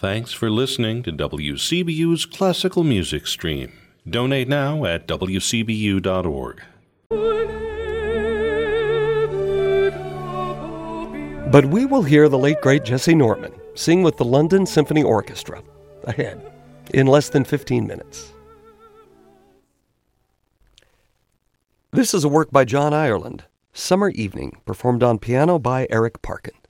Thanks for listening to WCBU's Classical Music Stream. Donate now at wcbu.org. But we will hear the late, great Jesse Norman sing with the London Symphony Orchestra ahead in less than 15 minutes. This is a work by John Ireland, Summer Evening, performed on piano by Eric Parkin.